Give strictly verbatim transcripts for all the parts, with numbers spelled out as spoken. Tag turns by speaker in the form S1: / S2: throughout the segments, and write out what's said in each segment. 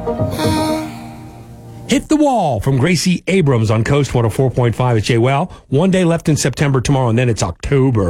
S1: Hit the Wall from Gracie Abrams on Coast one oh four point five at J. Well, one day left in September tomorrow, and then it's October.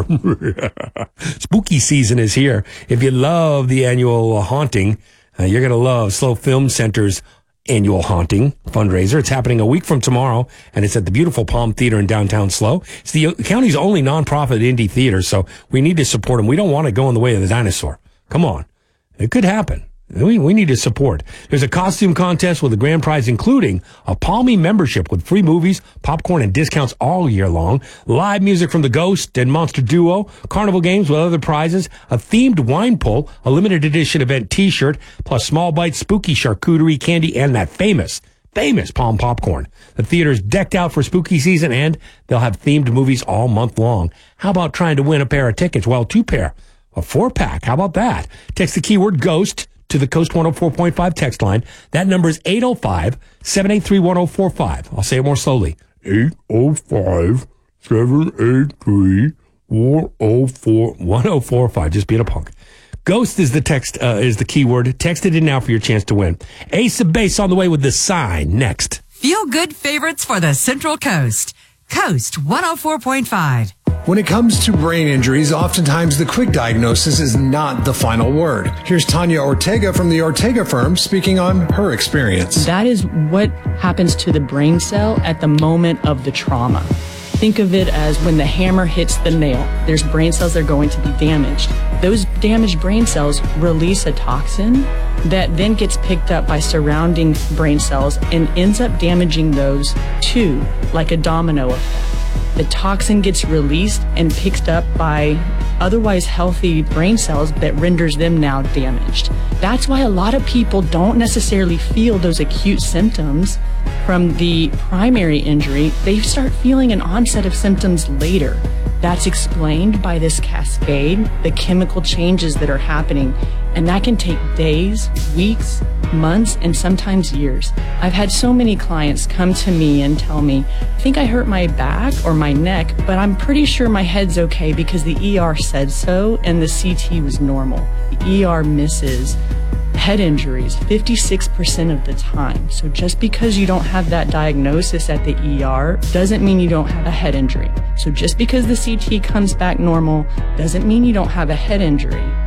S1: Spooky season is here. If you love the annual haunting, uh, you're going to love Slow Film Center's annual haunting fundraiser. It's happening a week from tomorrow, and it's at the beautiful Palm Theater in downtown Slow. It's the county's only nonprofit indie theater, so we need to support them. We don't want to go in the way of the dinosaur. Come on. It could happen. We, we need to support. There's a costume contest with a grand prize, including a Palmy membership with free movies, popcorn, and discounts all year long, live music from the Ghost and Monster Duo, carnival games with other prizes, a themed wine pull, a limited edition event t-shirt, plus small bites, spooky charcuterie, candy, and that famous, famous Palm popcorn. The theater's decked out for spooky season, and they'll have themed movies all month long. How about trying to win a pair of tickets? Well, two pair. A four-pack. How about that? Text the keyword GHOST to the Coast one oh four point five text line. That number is eight oh five, seven eight three, one oh four five. I'll say it more slowly. eight oh five, seven eight three, one oh four, one oh four five. Just being a punk. Ghost is the text, uh, is the keyword. Text it in now for your chance to win. Ace of Base on the way with The Sign next.
S2: Feel good favorites for the Central Coast. Coast one oh four point five.
S3: When it comes to brain injuries, oftentimes the quick diagnosis is not the final word. Here's Tanya Ortega from the Ortega firm speaking on her experience.
S4: That is what happens to the brain cell at the moment of the trauma. Think of it as when the hammer hits the nail. There's brain cells that are going to be damaged. Those damaged brain cells release a toxin that then gets picked up by surrounding brain cells and ends up damaging those too, like a domino effect. The toxin gets released and picked up by otherwise healthy brain cells that renders them now damaged. That's why a lot of people don't necessarily feel those acute symptoms from the primary injury. They start feeling an onset of symptoms later. That's explained by this cascade, the chemical changes that are happening, and that can take days, weeks, months, and sometimes years. I've had so many clients come to me and tell me, I think I hurt my back or my neck, but I'm pretty sure my head's okay because the E R said so and the C T was normal. The E R misses head injuries fifty-six percent of the time. So just because you don't have that diagnosis at the E R doesn't mean you don't have a head injury. So just because the C T comes back normal doesn't mean you don't have a head injury.